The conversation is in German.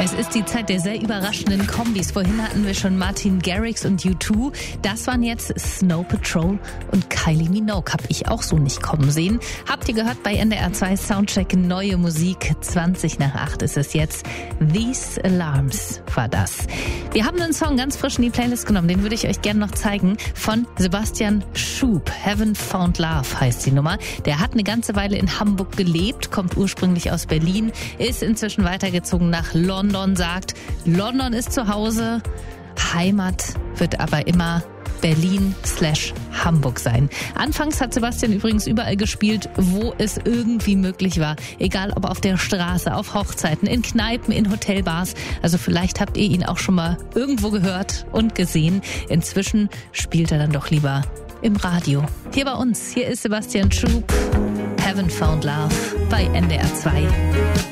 Es ist die Zeit der sehr überraschenden Kombis. Vorhin hatten wir schon Martin Garrix und U2. Das waren jetzt Snow Patrol und Kylie Minogue. Hab ich auch so nicht kommen sehen. Habt ihr gehört bei NDR 2 Soundcheck neue Musik. 20:08 ist es jetzt. These Alarms war das. Wir haben einen Song ganz frisch in die Playlist genommen. Den würde ich euch gerne noch zeigen. Von Sebastian Schub. Heaven Found Love heißt die Nummer. Der hat eine ganze Weile in Hamburg gelebt, kommt ursprünglich aus Berlin, ist inzwischen weitergezogen nach London, sagt, London ist zu Hause, Heimat wird aber immer Berlin/Hamburg sein. Anfangs hat Sebastian übrigens überall gespielt, wo es irgendwie möglich war. Egal ob auf der Straße, auf Hochzeiten, in Kneipen, in Hotelbars. Also vielleicht habt ihr ihn auch schon mal irgendwo gehört und gesehen. Inzwischen spielt er dann doch lieber im Radio. Hier bei uns, hier ist Sebastian Schub, Heaven Found Love bei NDR 2.